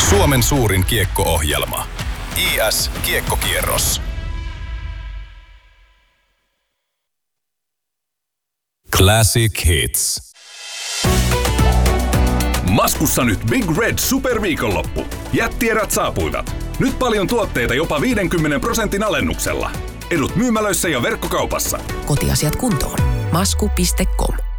Suomen suurin kiekko-ohjelma. IS Kiekkokierros. Classic Hits. Maskussa nyt Big Red Superviikonloppu. Jättierät saapuivat. Nyt paljon tuotteita jopa 50% alennuksella. Edut myymälöissä ja verkkokaupassa. Kotiasiat kuntoon. Masku.com